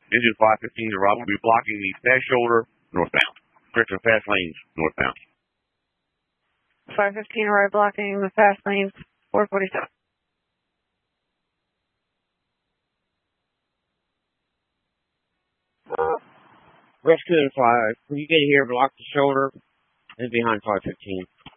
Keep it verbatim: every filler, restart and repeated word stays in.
Engine five fifteen to Rob will be blocking the fast shoulder northbound. Correction, fast lanes northbound. five fifteen right blocking the fast lanes, four forty-seven. Rescue and five. When you get here, block the shoulder and behind five fifteen.